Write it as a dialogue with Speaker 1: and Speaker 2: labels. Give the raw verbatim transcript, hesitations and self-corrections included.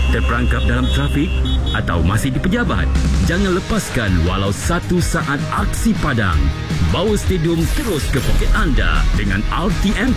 Speaker 1: terperangkap dalam trafik atau masih di pejabat? Jangan lepaskan walau satu saat aksi padang. Bawa stadium terus ke poket anda dengan R T M